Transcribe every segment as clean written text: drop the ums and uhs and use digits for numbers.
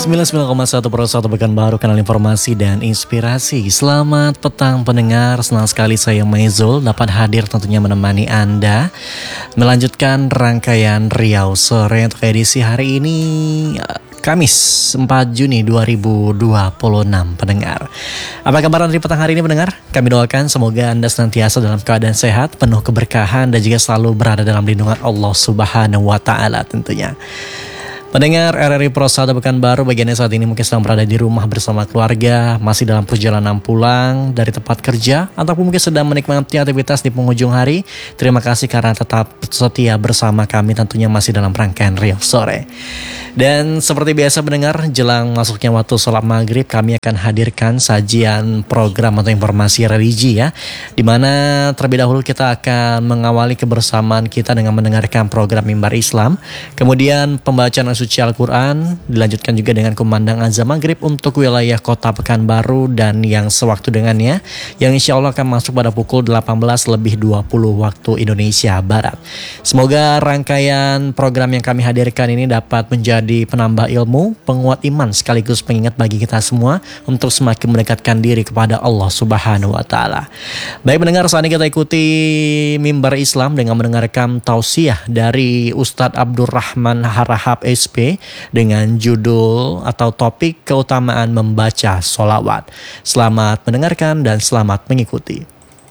99,1 Pekanbaru, kanal informasi dan inspirasi. Selamat petang pendengar, senang sekali saya Maizul dapat hadir tentunya menemani Anda melanjutkan rangkaian Riau Sore untuk edisi hari ini, Kamis 4 Juni 2026 pendengar. Apa kabar dari petang hari ini pendengar? Kami doakan semoga Anda senantiasa dalam keadaan sehat, penuh keberkahan dan juga selalu berada dalam lindungan Allah Subhanahu wa Ta'ala tentunya. Pendengar RRI Pro 1 Pekanbaru, bagiannya saat ini mungkin sedang berada di rumah bersama keluarga, masih dalam perjalanan pulang dari tempat kerja, ataupun mungkin sedang menikmati aktivitas di penghujung hari. Terima kasih karena tetap setia bersama kami tentunya masih dalam rangkaian Riau Sore. Dan seperti biasa pendengar, jelang masuknya waktu sholat maghrib kami akan hadirkan sajian program atau informasi religi ya, dimana terlebih dahulu kita akan mengawali kebersamaan kita dengan mendengarkan program Mimbar Islam, kemudian pembacaan suci Al-Quran, dilanjutkan juga dengan kumandang azan maghrib untuk wilayah kota Pekanbaru dan yang sewaktu dengannya, yang insya Allah akan masuk pada pukul 18:20 waktu Indonesia Barat. Semoga rangkaian program yang kami hadirkan ini dapat menjadi penambah ilmu, penguat iman, sekaligus pengingat bagi kita semua untuk semakin mendekatkan diri kepada Allah Subhanahu wa Ta'ala. Baik pendengar, saat ini kita ikuti Mimbar Islam dengan mendengarkan tausiah dari Ustadz Abdurrahman Harahap SP dengan judul atau topik keutamaan membaca sholawat. Selamat mendengarkan dan selamat mengikuti.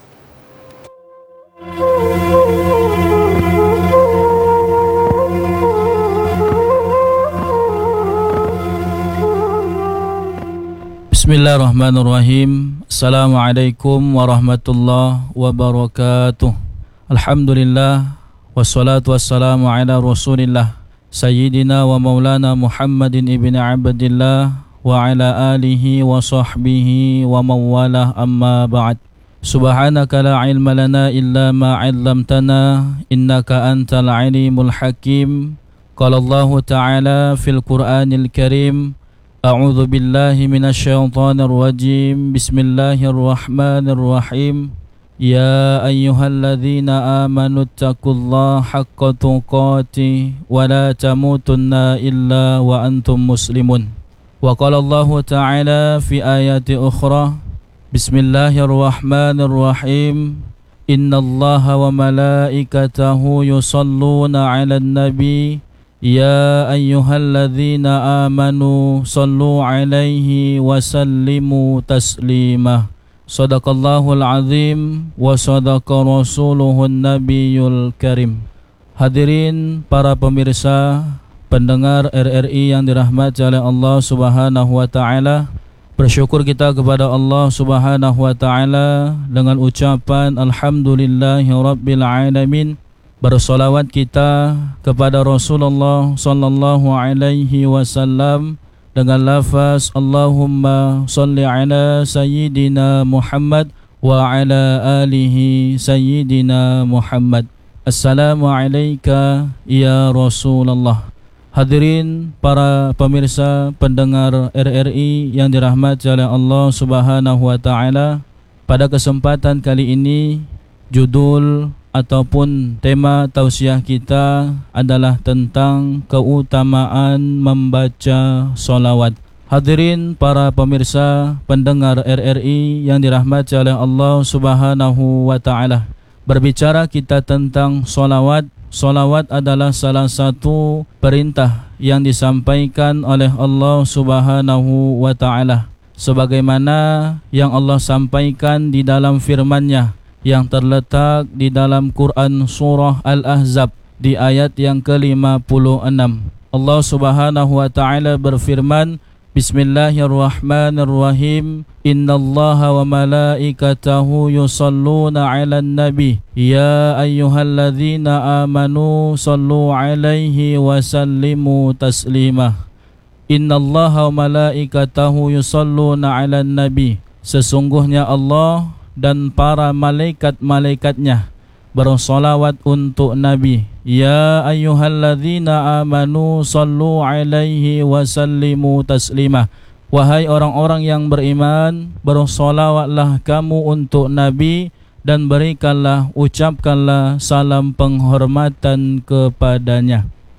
Bismillahirrahmanirrahim. Assalamualaikum warahmatullahi wabarakatuh. Alhamdulillah, wassalatu wassalamu ala rasulillah Sayyidina wa maulana Muhammadin ibn Abdillah wa ala alihi wa sahbihi wa mawalah, amma ba'd. Subhanaka la ilma lana illa ma 'allamtana innaka antal alimul hakim. Qala Allah ta'ala fil Qur'anil Karim, a'udzu billahi minasyaitonir rajim. Bismillahirrahmanirrahim. Ya ayyuhalladzina amanu taqullaha haqqa tuqatih wa la tamutunna illa wa antum muslimun. Wa qala Allah ta'ala fi ayati ukhra, Bismillahirrahmanirrahim. Innallaha wa malaikatahu yusalluna 'alan nabi ya ayyuhalladzina amanu sallu 'alaihi wa sallimu taslima. Sadaqallahul azim wa sadaqa rasuluhun nabiyul karim. Hadirin para pemirsa, pendengar RRI yang dirahmati oleh Allah Subhanahu wa Ta'ala, bersyukur kita kepada Allah Subhanahu wa Ta'ala dengan ucapan Alhamdulillahi Rabbil Alamin. Bersolawat kita kepada Rasulullah sallallahu alaihi wasallam dengan lafaz Allahumma salli ala Sayyidina Muhammad wa ala alihi Sayyidina Muhammad. Assalamu alayka ya Rasulullah. Hadirin para pemirsa pendengar RRI yang dirahmati oleh Allah Subhanahu wa Ta'ala, pada kesempatan kali ini judul ataupun tema tausiah kita adalah tentang keutamaan membaca solawat. Hadirin para pemirsa pendengar RRI yang dirahmati oleh Allah Subhanahu wa Ta'ala, berbicara kita tentang solawat. Solawat adalah salah satu perintah yang disampaikan oleh Allah Subhanahu wa Ta'ala, sebagaimana yang Allah sampaikan di dalam firman-Nya yang terletak di dalam Quran surah Al-Ahzab di ayat yang ke-56. Allah Subhanahu wa Ta'ala berfirman, Bismillahirrahmanirrahim. Innallaha wa malaikatahu yusalluna 'alan nabi ya ayyuhalladzina amanu sallu 'alaihi wa sallimu taslima. Innallaha wa malaikatahu yusalluna 'alan nabi. Sesungguhnya Allah dan para malaikat-malaikatnya bersolawat untuk Nabi. Ya ayyuhalladzina amanu sallu 'alaihi wa sallimu taslima. Wahai orang-orang yang beriman, bersolawatlah kamu untuk Nabi dan berikanlah, ucapkanlah salam penghormatan kepadanya.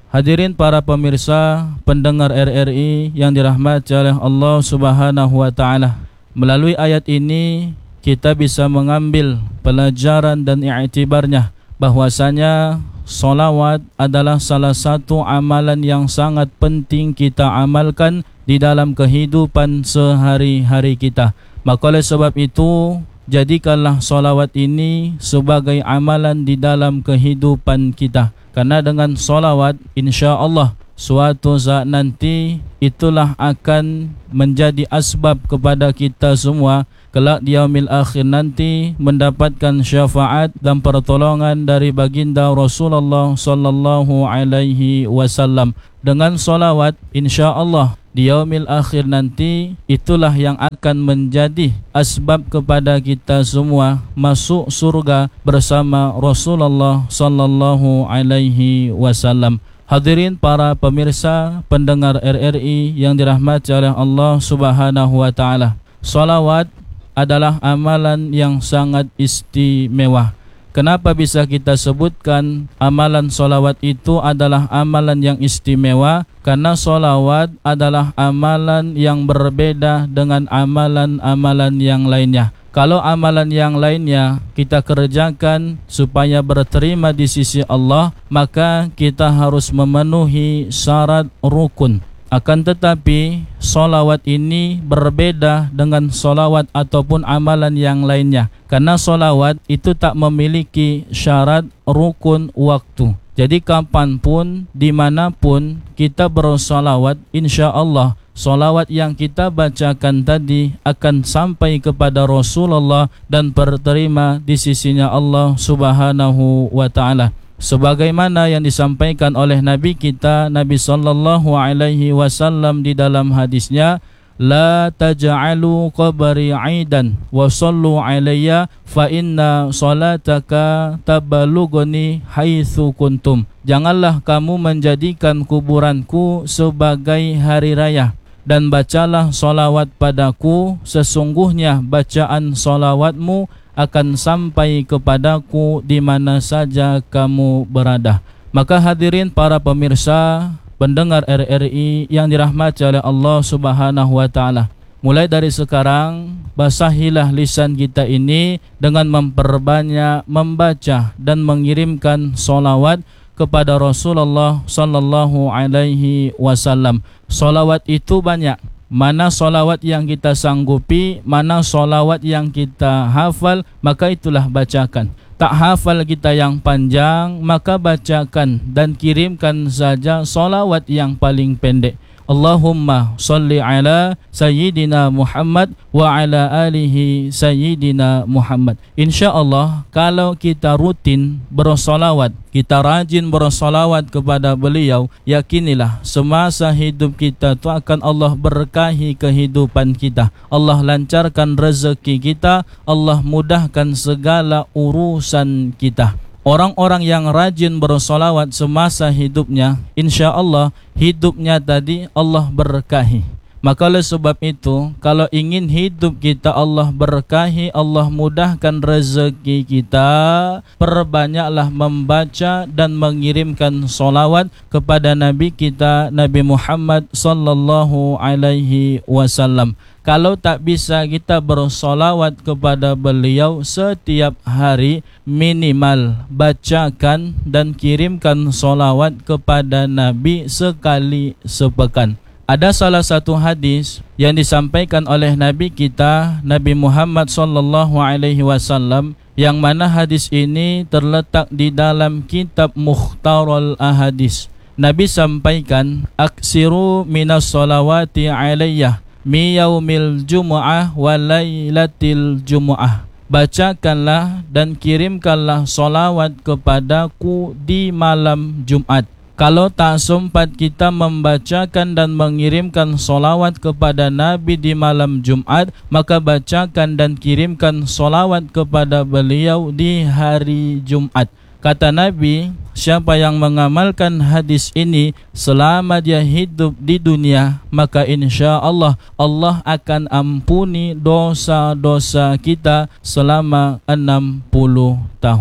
Hadirin para pemirsa, pendengar RRI yang dirahmati oleh Allah Subhanahu wa taala. Melalui ayat ini kita bisa mengambil pelajaran dan i'tibarnya bahwasanya solawat adalah salah satu amalan yang sangat penting kita amalkan di dalam kehidupan sehari-hari kita. Maka oleh sebab itu, jadikanlah solawat ini sebagai amalan di dalam kehidupan kita. Karena dengan solawat, insya Allah suatu saat nanti itulah akan menjadi asbab kepada kita semua kelak di yaumil akhir nanti mendapatkan syafaat dan pertolongan dari baginda Rasulullah sallallahu alaihi wasallam. Dengan solawat, insya Allah di yaumil akhir nanti itulah yang akan menjadi asbab kepada kita semua masuk surga bersama Rasulullah sallallahu alaihi wasallam. Hadirin para pemirsa pendengar RRI yang dirahmati oleh Allah Subhanahu wa taala. Salawat adalah amalan yang sangat istimewa. Kenapa bisa kita sebutkan amalan solawat itu adalah amalan yang istimewa? Karena solawat adalah amalan yang berbeda dengan amalan-amalan yang lainnya. Kalau amalan yang lainnya kita kerjakan supaya berterima di sisi Allah, maka kita harus memenuhi syarat rukun. Akan tetapi solawat ini berbeda dengan solawat ataupun amalan yang lainnya. Karena solawat itu tak memiliki syarat rukun waktu. Jadi kapanpun, dimanapun kita bersolawat, insya Allah solawat yang kita bacakan tadi akan sampai kepada Rasulullah dan berterima di sisinya Allah Subhanahu wa ta'ala. Sebagaimana yang disampaikan oleh Nabi kita, Nabi sallallahu alaihi wasallam di dalam hadisnya, la taj'alu qabri 'aidan wa sallu 'alayya fa inna salataka tabalughuni haitsu kuntum. Janganlah kamu menjadikan kuburanku sebagai hari raya, dan bacalah solawat padaku, sesungguhnya bacaan solawatmu akan sampai kepadaku di mana saja kamu berada. Maka hadirin para pemirsa pendengar RRI yang dirahmati oleh Allah Subhanahu wa taala, mulai dari sekarang basahilah lisan kita ini dengan memperbanyak membaca dan mengirimkan solawat kepada Rasulullah sallallahu alaihi wasallam. Solawat itu banyak. Mana solawat yang kita sanggupi, mana solawat yang kita hafal, maka itulah bacakan. Tak hafal kita yang panjang, maka bacakan dan kirimkan saja solawat yang paling pendek. Allahumma salli ala Sayyidina Muhammad wa ala alihi Sayyidina Muhammad. InsyaAllah kalau kita rutin bersolawat, kita rajin bersolawat kepada beliau, yakinilah semasa hidup kita itu akan Allah berkahi kehidupan kita. Allah lancarkan rezeki kita, Allah mudahkan segala urusan kita. Orang-orang yang rajin bersolawat semasa hidupnya, insya Allah hidupnya tadi Allah berkahi. Maka oleh sebab itu, kalau ingin hidup kita Allah berkahi, Allah mudahkan rezeki kita, perbanyaklah membaca dan mengirimkan solawat kepada Nabi kita, Nabi Muhammad sallallahu alaihi wasallam. Kalau tak bisa kita bersolawat kepada beliau setiap hari, minimal bacakan dan kirimkan solawat kepada Nabi sekali sepekan. Ada salah satu hadis yang disampaikan oleh Nabi kita, Nabi Muhammad sallallahu alaihi wasallam, yang mana hadis ini terletak di dalam kitab Mukhtarul Ahadis. Nabi sampaikan, aksiru minas solawati alayyah mi yaumil jumu'ah wa laylatil jumu'ah. Bacakanlah dan kirimkanlah solawat kepadaku di malam Jumat. Kalau tak sempat kita membacakan dan mengirimkan solawat kepada Nabi di malam Jumat, maka bacakan dan kirimkan solawat kepada beliau di hari Jumat. Kata Nabi, siapa yang mengamalkan hadis ini selama dia hidup di dunia, maka insya Allah Allah akan ampuni dosa-dosa kita selama 60 tahun.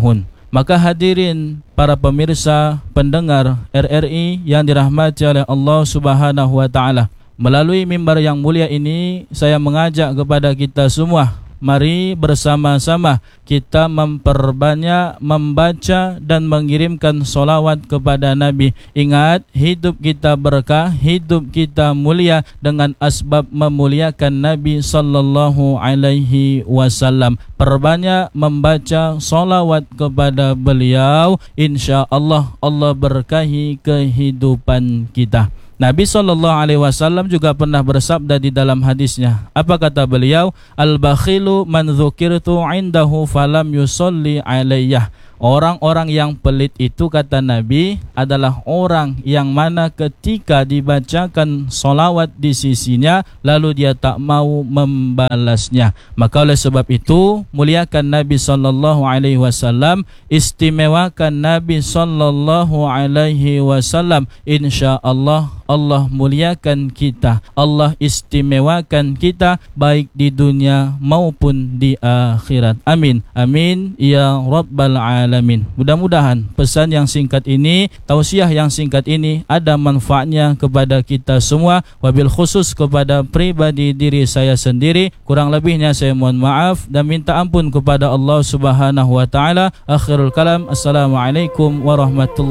Maka hadirin para pemirsa pendengar RRI yang dirahmati oleh Allah Subhanahu wa taala, melalui mimbar yang mulia ini saya mengajak kepada kita semua, mari bersama-sama kita memperbanyak membaca dan mengirimkan solawat kepada Nabi. Ingat, hidup kita berkah, hidup kita mulia dengan asbab memuliakan Nabi sallallahu alaihi wasallam. Perbanyak membaca solawat kepada beliau, insya-Allah Allah berkahi kehidupan kita. Nabi SAW juga pernah bersabda di dalam hadisnya. Apa kata beliau? Al-bakhilu man dzukirtu indahu falam yusolli alayyah. Orang-orang yang pelit itu, kata Nabi, adalah orang yang mana ketika dibacakan solawat di sisinya lalu dia tak mau membalasnya. Maka oleh sebab itu, muliakan Nabi SAW, istimewakan Nabi SAW. InsyaAllah Allah muliakan kita, Allah istimewakan kita baik di dunia maupun di akhirat. Amin, amin ya rabbal alamin. Mudah-mudahan pesan yang singkat ini, tausiah yang singkat ini ada manfaatnya kepada kita semua, wabil khusus kepada pribadi diri saya sendiri. Kurang lebihnya saya mohon maaf dan minta ampun kepada Allah Subhanahu wa taala. Akhirul kalam, assalamualaikum warahmatullahi